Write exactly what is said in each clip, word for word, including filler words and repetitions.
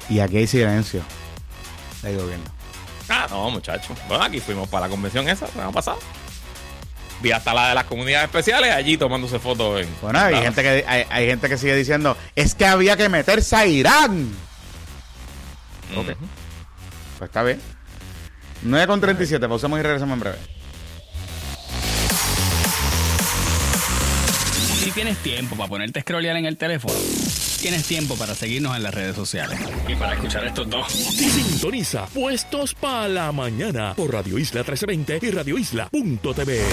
Y aquí hay silencio del gobierno. Ah, no, muchachos. Bueno, aquí fuimos para la convención esa, la semana pasada. Vi hasta la de las comunidades especiales allí tomándose fotos. En, bueno, hay gente, que, hay, hay gente que sigue diciendo, es que había que meterse a Irán. Uh-huh. Ok. Pues está bien. nueve con treinta y siete, pausamos y regresamos en breve. Si tienes tiempo para ponerte a scrollear en el teléfono, tienes tiempo para seguirnos en las redes sociales y para escuchar estos dos. Sintoniza Puestos para la Mañana por Radio Isla trece veinte y radio isla punto t v.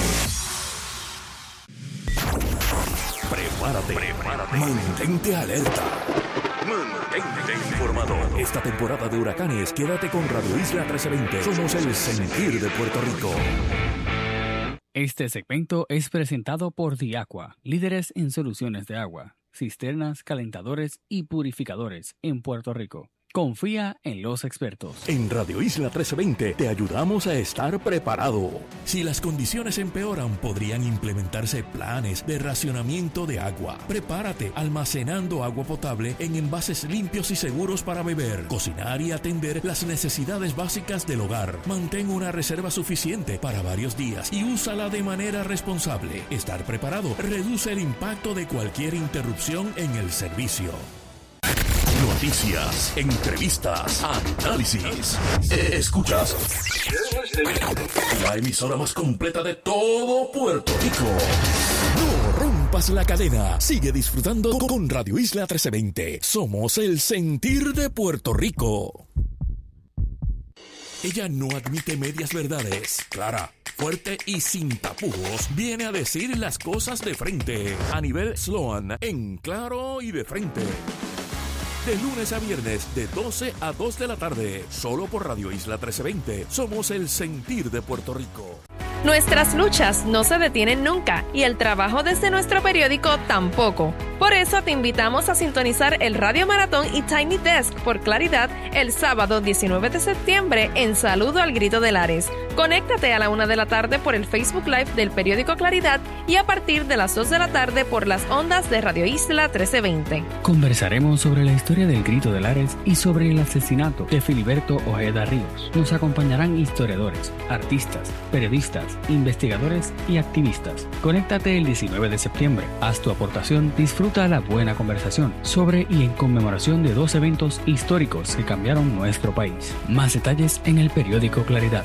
Prepárate, prepárate. Mantente alerta. Mantente informado. Esta temporada de huracanes, quédate con Radio Isla trece veinte. Somos el sentir de Puerto Rico. Este segmento es presentado por Diaqua, líderes en soluciones de agua, cisternas, calentadores y purificadores en Puerto Rico. Confía en los expertos. En Radio Isla trece veinte te ayudamos a estar preparado. Si las condiciones empeoran, podrían implementarse planes de racionamiento de agua. Prepárate almacenando agua potable en envases limpios y seguros para beber, cocinar y atender las necesidades básicas del hogar. Mantén una reserva suficiente para varios días y úsala de manera responsable. Estar preparado reduce el impacto de cualquier interrupción en el servicio. Noticias, entrevistas, análisis. Escuchas la emisora más completa de todo Puerto Rico. No rompas la cadena. Sigue disfrutando con Radio Isla trece veinte. Somos el sentir de Puerto Rico. Ella no admite medias verdades. Clara, fuerte y sin tapujos, viene a decir las cosas de frente. A nivel Sloan, en claro y de frente. De lunes a viernes, de doce a dos de la tarde, solo por Radio Isla trece veinte. Somos el sentir de Puerto Rico. Nuestras luchas no se detienen nunca y el trabajo desde nuestro periódico tampoco. Por eso te invitamos a sintonizar el Radio Maratón y Tiny Desk por Claridad el sábado diecinueve de septiembre en Saludo al Grito de Lares. Conéctate a la una de la tarde por el Facebook Live del periódico Claridad y a partir de las dos de la tarde por las ondas de Radio Isla trece veinte. Conversaremos sobre la historia del Grito de Lares y sobre el asesinato de Filiberto Ojeda Ríos. Nos acompañarán historiadores, artistas, periodistas, investigadores y activistas. Conéctate el diecinueve de septiembre. Haz tu aportación, disfruta la buena conversación sobre y en conmemoración de dos eventos históricos que cambiaron nuestro país. Más detalles en el periódico Claridad.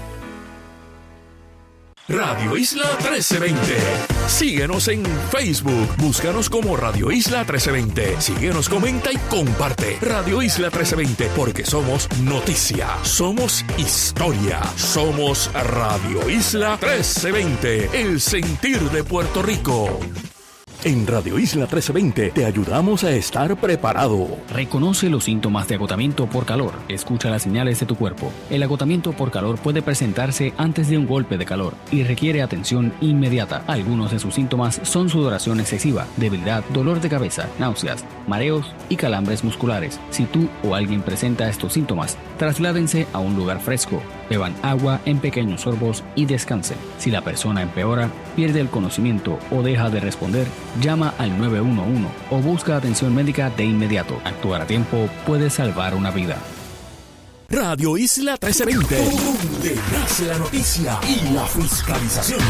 Radio Isla trece veinte. Síguenos en Facebook. Búscanos como Radio Isla trece veinte. Síguenos, comenta y comparte. Radio Isla trece veinte, porque somos noticia, somos historia, somos Radio Isla trece veinte, el sentir de Puerto Rico. En Radio Isla trece veinte te ayudamos a estar preparado. Reconoce los síntomas de agotamiento por calor. Escucha las señales de tu cuerpo. El agotamiento por calor puede presentarse antes de un golpe de calor y requiere atención inmediata. Algunos de sus síntomas son sudoración excesiva, debilidad, dolor de cabeza, náuseas, mareos y calambres musculares. Si tú o alguien presenta estos síntomas, trasládense a un lugar fresco. Beban agua en pequeños sorbos y descansen. Si la persona empeora, pierde el conocimiento o deja de responder, llama al nueve uno uno o busca atención médica de inmediato. Actuar a tiempo puede salvar una vida. Radio Isla trece veinte, donde nace la noticia y la fiscalización.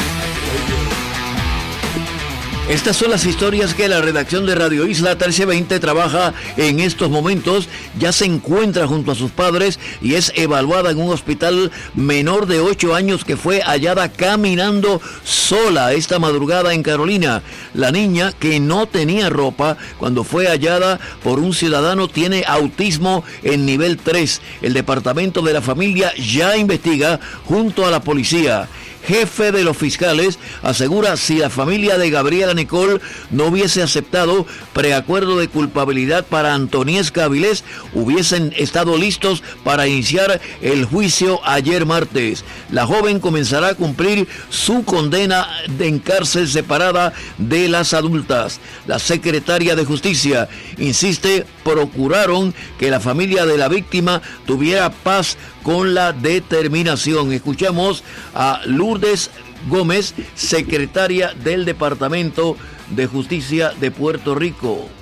Estas son las historias que la redacción de Radio Isla trece veinte trabaja en estos momentos. Ya se encuentra junto a sus padres y es evaluada en un hospital. Menor de ocho años que fue hallada caminando sola esta madrugada en Carolina. La niña, que no tenía ropa cuando fue hallada por un ciudadano, tiene autismo en nivel tres. El departamento de la familia ya investiga junto a la policía. Jefe de los fiscales asegura si la familia de Gabriela Nicole no hubiese aceptado preacuerdo de culpabilidad para Antoniesca Avilés, hubiesen estado listos para iniciar el juicio ayer martes. La joven comenzará a cumplir su condena en cárcel separada de las adultas. La secretaria de Justicia insiste, procuraron que la familia de la víctima tuviera paz con la determinación. Escuchamos a Lourdes Gómez, secretaria del Departamento de Justicia de Puerto Rico.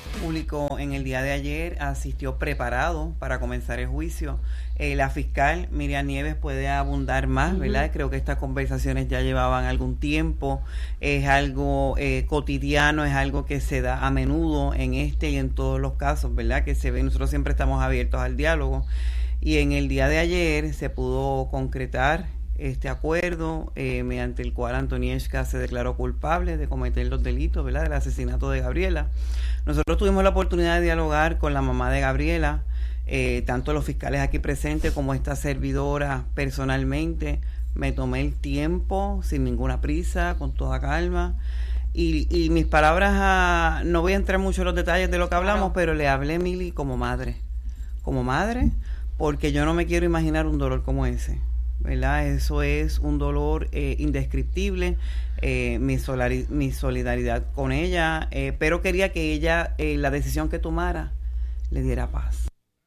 público en el día de ayer asistió preparado para comenzar el juicio. Eh, la fiscal Miriam Nieves puede abundar más, uh-huh. ¿verdad? Creo que estas conversaciones ya llevaban algún tiempo, es algo eh, cotidiano, es algo que se da a menudo en este y en todos los casos, ¿verdad? Que se ve, nosotros siempre estamos abiertos al diálogo, y en el día de ayer se pudo concretar este acuerdo eh, mediante el cual Antonieshka se declaró culpable de cometer los delitos, ¿verdad?, del asesinato de Gabriela. Nosotros tuvimos la oportunidad de dialogar con la mamá de Gabriela, eh, tanto los fiscales aquí presentes como esta servidora personalmente. Me tomé el tiempo sin ninguna prisa, con toda calma, y, y mis palabras, a, no voy a entrar mucho en los detalles de lo que hablamos, claro. pero le hablé, Mili, como madre, como madre, porque yo no me quiero imaginar un dolor como ese, ¿verdad? Eso es un dolor eh, indescriptible, eh, mi, solari- mi solidaridad con ella, eh, pero quería que ella, eh, la decisión que tomara, le diera paz.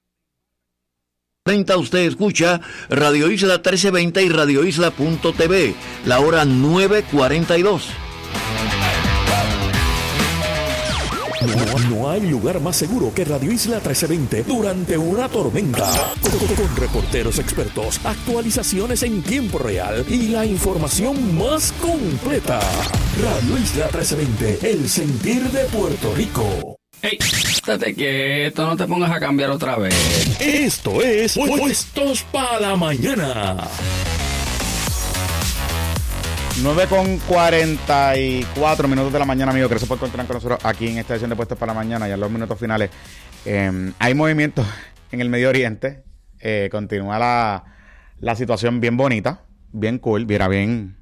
Usted escucha Radio Isla trece veinte y Radio Isla punto T V, la hora nueve cuarenta y dos. No, no hay lugar más seguro que Radio Isla trece veinte durante una tormenta. Con, con reporteros expertos, actualizaciones en tiempo real y la información más completa. Radio Isla trece veinte, el sentir de Puerto Rico. ¡Ey! Estate quieto, no te pongas a cambiar otra vez. Esto es Puestos para la Mañana. nueve con cuarenta y cuatro minutos de la mañana, amigos. Gracias por continuar con nosotros aquí en esta edición de Puestos para la Mañana. Ya en los minutos finales eh, hay movimientos en el Medio Oriente. Eh, continúa la, la situación bien bonita, bien cool, mira, bien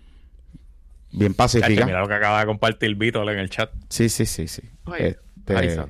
bien pacífica. Mira lo que acaba de compartir Víctor en el chat. Sí, sí, sí, sí. Oye, este,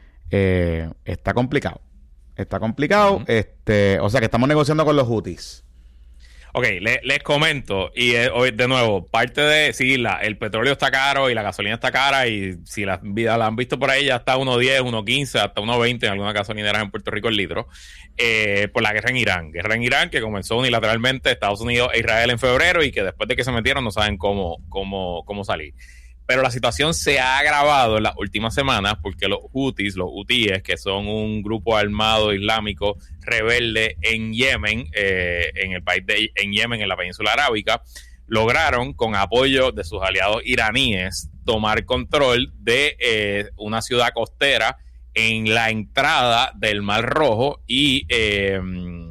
eh, está complicado. Está complicado. Uh-huh. Este, o sea que estamos negociando con los Houthis. Ok, le, les comento, y eh, hoy de nuevo, parte de, sí, la, el petróleo está caro y la gasolina está cara, y si las vidas la han visto por ahí, ya está uno diez, uno quince, hasta uno veinte en algunas gasolineras en Puerto Rico el litro, eh, por la guerra en Irán. Guerra en Irán que comenzó unilateralmente Estados Unidos e Israel en febrero, y que después de que se metieron no saben cómo, cómo, cómo salir. Pero la situación se ha agravado en las últimas semanas porque los Houthis, los hutíes, que son un grupo armado islámico rebelde en Yemen, eh, en el país de en Yemen, en la península arábica, lograron, con apoyo de sus aliados iraníes, tomar control de eh, una ciudad costera en la entrada del Mar Rojo, y eh,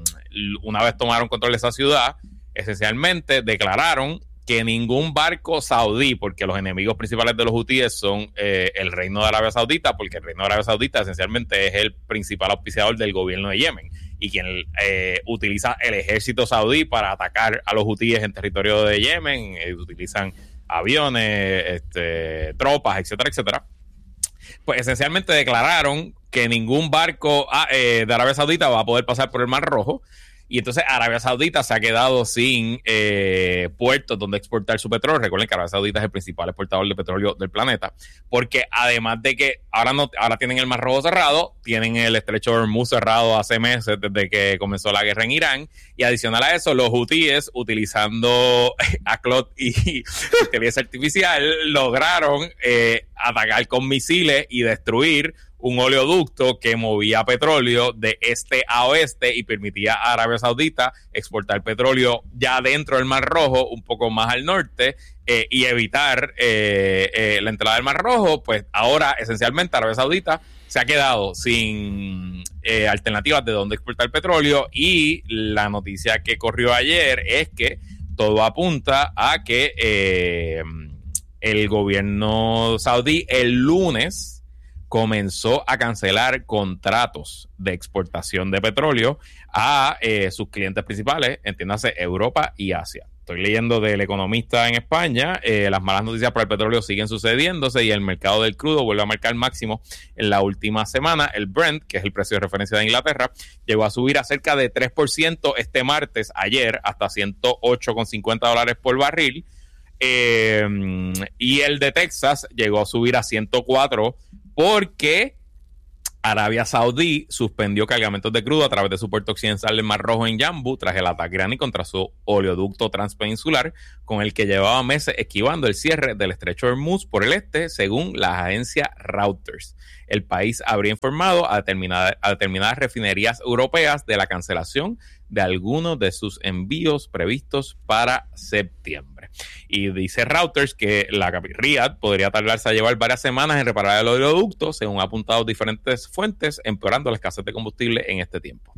una vez tomaron control de esa ciudad, esencialmente declararon que ningún barco saudí, porque los enemigos principales de los hutíes son eh, el Reino de Arabia Saudita, porque el Reino de Arabia Saudita esencialmente es el principal auspiciador del gobierno de Yemen, y quien eh, utiliza el ejército saudí para atacar a los hutíes en territorio de Yemen, eh, utilizan aviones, este, tropas, etcétera, etcétera. Pues esencialmente declararon que ningún barco ah, eh, de Arabia Saudita va a poder pasar por el Mar Rojo. Y entonces Arabia Saudita se ha quedado sin eh, puertos donde exportar su petróleo. Recuerden que Arabia Saudita es el principal exportador de petróleo del planeta, porque además de que ahora no ahora tienen el Mar Rojo cerrado, tienen el estrecho de Hormuz cerrado hace meses desde que comenzó la guerra en Irán, y adicional a eso, los hutíes, utilizando A C L O T y inteligencia artificial, lograron eh, atacar con misiles y destruir un oleoducto que movía petróleo de este a oeste y permitía a Arabia Saudita exportar petróleo ya dentro del Mar Rojo, un poco más al norte, eh, y evitar eh, eh, la entrada del Mar Rojo. Pues ahora, esencialmente, Arabia Saudita se ha quedado sin eh, alternativas de dónde exportar petróleo, y la noticia que corrió ayer es que todo apunta a que eh, el gobierno saudí el lunes comenzó a cancelar contratos de exportación de petróleo a eh, sus clientes principales, entiéndase Europa y Asia. Estoy leyendo del Economista en España, eh, las malas noticias para el petróleo siguen sucediéndose y el mercado del crudo vuelve a marcar máximo en la última semana. El Brent, que es el precio de referencia de Inglaterra, llegó a subir a cerca de tres por ciento este martes, ayer, hasta ciento ocho con cincuenta dólares por barril. Eh, y el de Texas llegó a subir a ciento cuatro porque Arabia Saudí suspendió cargamentos de crudo a través de su puerto occidental del Mar Rojo en Yanbu tras el ataque iraní contra su oleoducto transpeninsular, con el que llevaba meses esquivando el cierre del estrecho de Hormuz por el este, según la agencia Reuters. El país habría informado a determinadas, a determinadas refinerías europeas de la cancelación de algunos de sus envíos previstos para septiembre. Y dice Reuters que la Riyadh podría tardarse a llevar varias semanas en reparar el oleoducto, según ha apuntado diferentes fuentes, empeorando la escasez de combustible en este tiempo.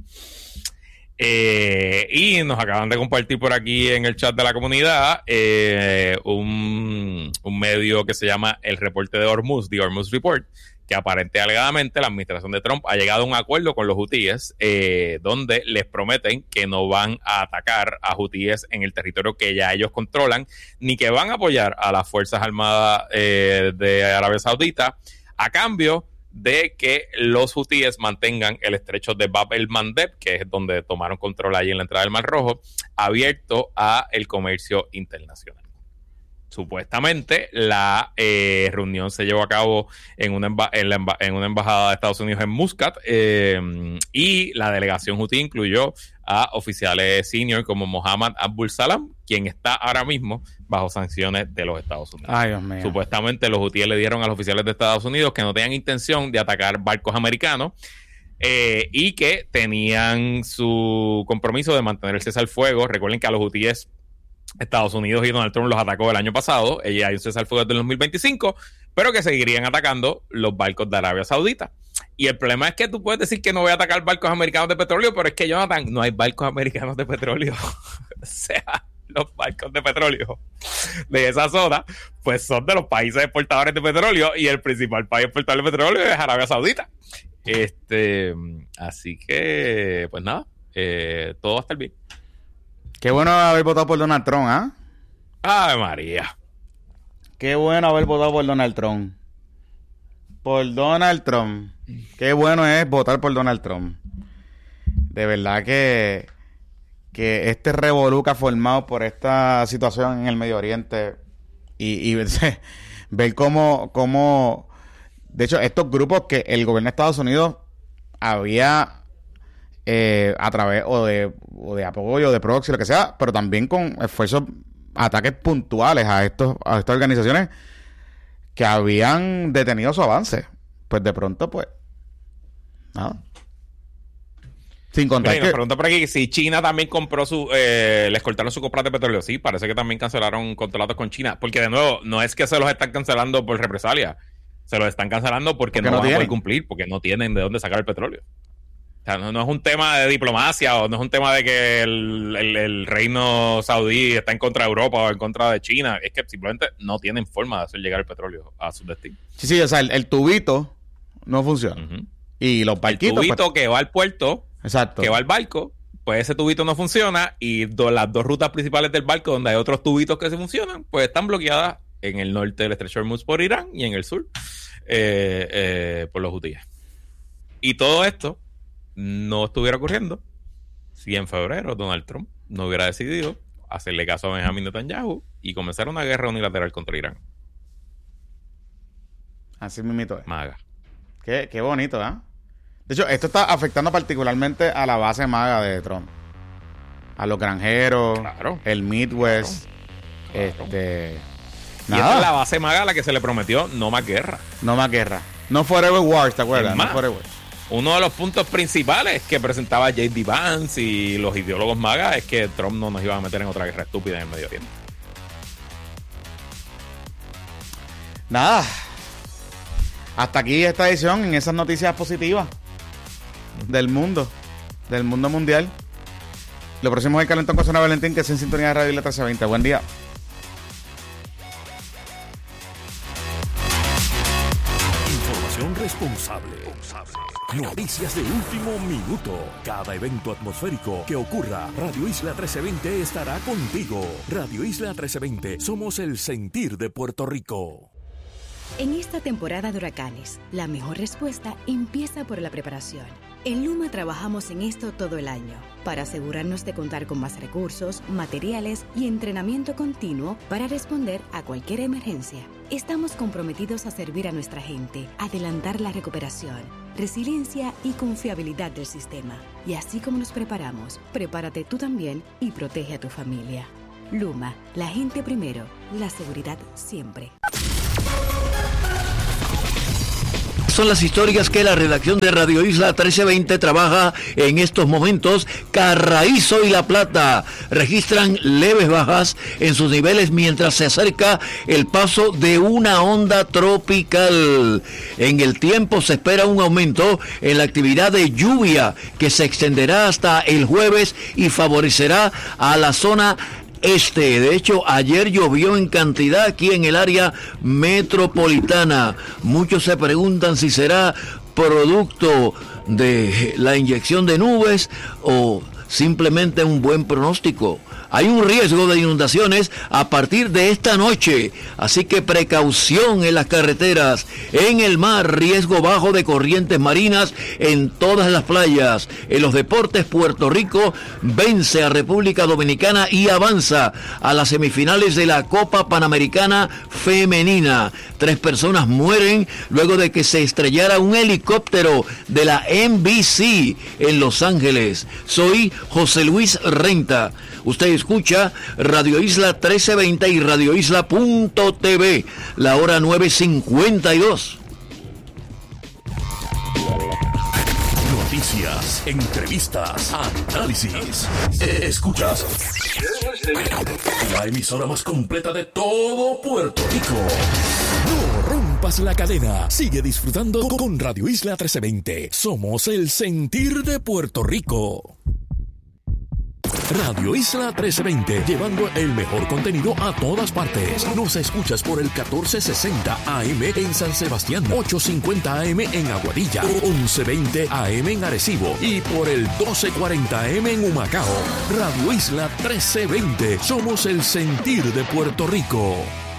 Eh, y nos acaban de compartir por aquí en el chat de la comunidad eh, un, un medio que se llama El Reporte de Hormuz, The Hormuz Report, que aparente alegadamente la administración de Trump ha llegado a un acuerdo con los hutíes eh, donde les prometen que no van a atacar a hutíes en el territorio que ya ellos controlan, ni que van a apoyar a las Fuerzas Armadas eh, de Arabia Saudita a cambio de que los hutíes mantengan el estrecho de Bab el-Mandeb, que es donde tomaron control allí en la entrada del Mar Rojo, abierto a el comercio internacional. Supuestamente la eh, reunión se llevó a cabo en una, emba- en, la emba- en una embajada de Estados Unidos en Muscat eh, y la delegación hutí incluyó a oficiales senior como Mohammad Abul Salam, quien está ahora mismo bajo sanciones de los Estados Unidos. Ay, Dios mío. Supuestamente los hutíes le dieron a los oficiales de Estados Unidos que no tenían intención de atacar barcos americanos eh, y que tenían su compromiso de mantener el cese al fuego. Recuerden que a los hutíes Estados Unidos y Donald Trump los atacó el año pasado, ella hay un cese al fuego desde el dos mil veinticinco, pero que seguirían atacando los barcos de Arabia Saudita. Y el problema es que tú puedes decir que no voy a atacar barcos americanos de petróleo, pero es que, Jonathan, no hay barcos americanos de petróleo. O sea, los barcos de petróleo de esa zona, pues son de los países exportadores de petróleo, y el principal país exportador de petróleo es Arabia Saudita. Este, así que, pues nada, eh, todo va a estar bien. Qué bueno haber votado por Donald Trump, ¿ah? ¿eh? ¡Ay, María! Qué bueno haber votado por Donald Trump. Por Donald Trump. Qué bueno es votar por Donald Trump. De verdad que, que este revolú que ha formado por esta situación en el Medio Oriente y, y ver cómo, cómo... De hecho, estos grupos que el gobierno de Estados Unidos había... Eh, a través o de, o de apoyo, de proxy, lo que sea, pero también con esfuerzos, ataques puntuales a estos a estas organizaciones que habían detenido su avance. Pues de pronto, pues, nada. Sin contar Mira, que... nos pregunta por aquí si China también compró su... Eh, les cortaron su compra de petróleo. Sí, parece que también cancelaron contratos con China. Porque, de nuevo, no es que se los están cancelando por represalia. Se los están cancelando porque, porque no, no van tienen. a poder cumplir, porque no tienen de dónde sacar el petróleo. O sea, no, no es un tema de diplomacia o no es un tema de que el, el, el reino saudí está en contra de Europa o en contra de China. Es que simplemente no tienen forma de hacer llegar el petróleo a su destino. Sí, sí, o sea, el, el tubito no funciona. Uh-huh. Y los barquitos... El tubito pues... que va al puerto, exacto, que va al barco, pues ese tubito no funciona y do, las dos rutas principales del barco donde hay otros tubitos que se funcionan, pues están bloqueadas en el norte del estrecho de Hormuz por Irán y en el sur eh, eh, por los hutíes. Y todo esto no estuviera ocurriendo si en febrero Donald Trump no hubiera decidido hacerle caso a Benjamin Netanyahu y comenzar una guerra unilateral contra Irán. Así mismito es. Maga. Qué, qué bonito, ¿eh? De hecho, esto está afectando particularmente a la base maga de Trump. A los granjeros, claro, el Midwest, claro, claro. este... Y nada. Esta es la base maga a la que se le prometió no más guerra. No más guerra. No forever wars, ¿te acuerdas? Más, no forever. Uno de los puntos principales que presentaba J D Vance y los ideólogos magas es que Trump no nos iba a meter en otra guerra estúpida en el Medio Oriente. Nada. Hasta aquí esta edición en esas noticias positivas del mundo, del mundo mundial. Lo próximo es el Calentón con Zona Valentín, que es en sintonía de Radio Isla trece veinte. Buen día. Información responsable. Noticias de último minuto. Cada evento atmosférico que ocurra, Radio Isla trece veinte estará contigo. Radio Isla trece veinte, somos el sentir de Puerto Rico. En esta temporada de huracanes, la mejor respuesta empieza por la preparación. En Luma trabajamos en esto todo el año, para asegurarnos de contar con más recursos, materiales y entrenamiento continuo para responder a cualquier emergencia. estamos comprometidos a servir a nuestra gente, adelantar la recuperación, resiliencia y confiabilidad del sistema. Y así como nos preparamos, prepárate tú también y protege a tu familia. Luma, la gente primero, la seguridad siempre. Son las historias que la redacción de Radio Isla trece veinte trabaja en estos momentos. Carraízo y La Plata registran leves bajas en sus niveles mientras se acerca el paso de una onda tropical. En el tiempo se espera un aumento en la actividad de lluvia que se extenderá hasta el jueves y favorecerá a la zona este. De hecho, ayer llovió en cantidad aquí en el área metropolitana. Muchos se preguntan si será producto de la inyección de nubes o simplemente un buen pronóstico. Hay un riesgo de inundaciones a partir de esta noche, así que precaución en las carreteras. En el mar, riesgo bajo de corrientes marinas en todas las playas. En los deportes, Puerto Rico vence a República Dominicana y avanza a las semifinales de la Copa Panamericana Femenina. Tres personas mueren luego de que se estrellara un helicóptero de la N B C en Los Ángeles. Soy José Luis Renta. Usted escucha Radio Isla trece veinte y radio isla punto t v, la hora nueve cincuenta y dos. Noticias, entrevistas, análisis. Escuchas la emisora más completa de todo Puerto Rico. No rompas la cadena. Sigue disfrutando con Radio Isla trece veinte. Somos el sentir de Puerto Rico. Radio Isla trece veinte, llevando el mejor contenido a todas partes. Nos escuchas por el catorce sesenta A M en San Sebastián, ochocientos cincuenta A M en Aguadilla, once veinte A M en Arecibo y por el doce cuarenta A M en Humacao. Radio Isla trece veinte, somos el sentir de Puerto Rico.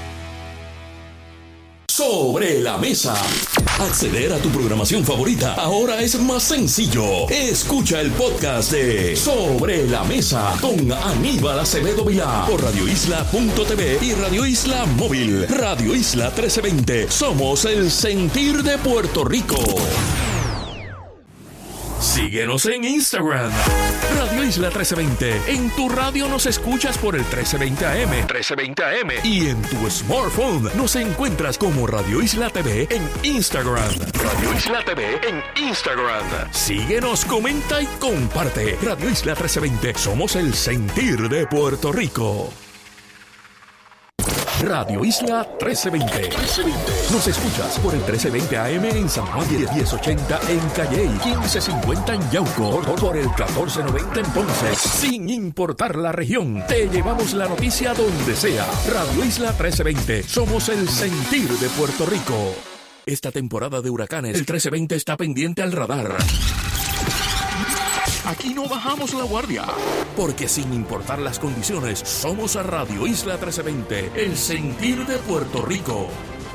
Sobre la mesa. Acceder a tu programación favorita ahora es más sencillo. Escucha el podcast de Sobre la Mesa con Aníbal Acevedo Vilá por radio isla punto t v y Radio Isla Móvil. Radio Isla trece veinte. Somos el sentir de Puerto Rico. Síguenos en Instagram, Radio Isla trece veinte. En tu radio nos escuchas por el trece veinte A M, trece veinte A M. Y en tu smartphone nos encuentras como Radio Isla T V en Instagram. Radio Isla T V en Instagram. Síguenos, comenta y comparte. Radio Isla trece veinte. Somos el sentir de Puerto Rico. Radio Isla trece veinte. Nos escuchas por el trece veinte A M en San Juan, diez ochenta en Calley, quince cincuenta en Yauco, por el catorce noventa en Ponce. Sin importar la región, te llevamos la noticia donde sea. Radio Isla trece veinte. Somos el sentir de Puerto Rico. Esta temporada de huracanes, el trece veinte está pendiente al radar. Aquí no bajamos la guardia, porque sin importar las condiciones, somos a Radio Isla trece veinte, el sentir de Puerto Rico.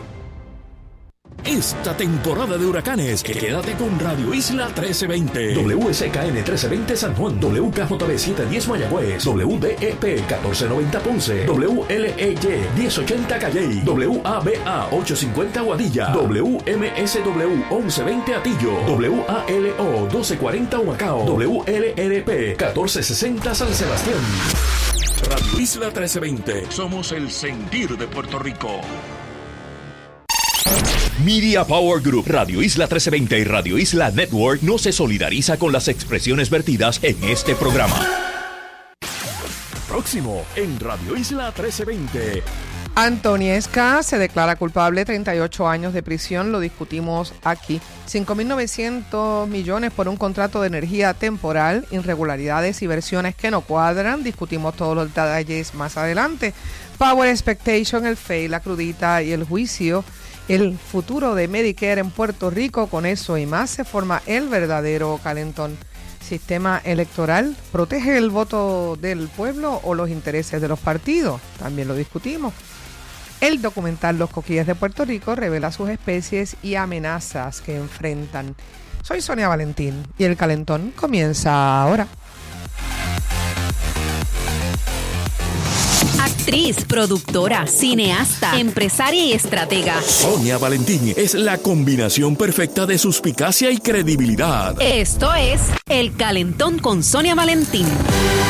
Esta temporada de huracanes, quédate con Radio Isla trece veinte. W S K N trece veinte San Juan, W K J B setecientos diez Mayagüez, W D E P catorce noventa Ponce, W L E Y diez ochenta Calley, W A B A ochocientos cincuenta Guadilla, W M S W once veinte Atillo, W A L O doce cuarenta Humacao, W L R P catorce sesenta San Sebastián. Radio Isla trece veinte. Somos el sentir de Puerto Rico. Media Power Group, Radio Isla trece veinte y Radio Isla Network no se solidariza con las expresiones vertidas en este programa. Próximo en Radio Isla trece veinte. Antoniesca se declara culpable, treinta y ocho años de prisión, lo discutimos aquí. cinco mil novecientos millones por un contrato de energía temporal, irregularidades y versiones que no cuadran. Discutimos todos los detalles más adelante. Power Expectation, el F E I, la crudita y el juicio. El futuro de Medicare en Puerto Rico, con eso y más se forma el verdadero calentón. Sistema electoral, ¿protege el voto del pueblo o los intereses de los partidos? También lo discutimos. El documental Los Coquíes de Puerto Rico revela sus especies y amenazas que enfrentan. Soy Sonia Valentín y el calentón comienza ahora. actriz, productora, cineasta, empresaria y estratega. Sonia Valentín es la combinación perfecta de suspicacia y credibilidad. Esto es El Calentón con Sonia Valentín.